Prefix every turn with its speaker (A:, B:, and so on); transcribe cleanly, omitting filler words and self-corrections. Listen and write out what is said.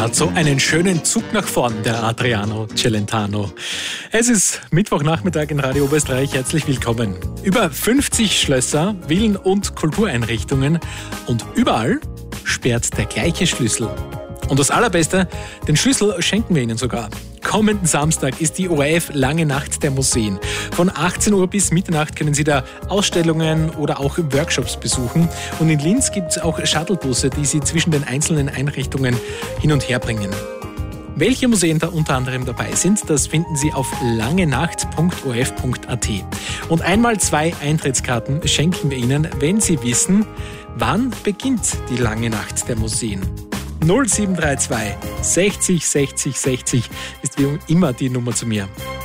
A: hat so einen schönen Zug nach vorn, der Adriano Celentano. Es ist Mittwochnachmittag in Radio Oberösterreich. Herzlich willkommen. Über 50 Schlösser, Villen und Kultureinrichtungen und überall sperrt der gleiche Schlüssel. Und das Allerbeste, den Schlüssel schenken wir Ihnen sogar. Kommenden Samstag ist die ORF Lange Nacht der Museen. Von 18 Uhr bis Mitternacht können Sie da Ausstellungen oder auch Workshops besuchen. Und in Linz gibt es auch Shuttlebusse, die Sie zwischen den einzelnen Einrichtungen hin und her bringen. Welche Museen da unter anderem dabei sind, das finden Sie auf langenacht.orf.at. Und einmal 2 Eintrittskarten schenken wir Ihnen, wenn Sie wissen, wann beginnt die Lange Nacht der Museen. 0732 60 60 60 ist wie immer die Nummer zu mir.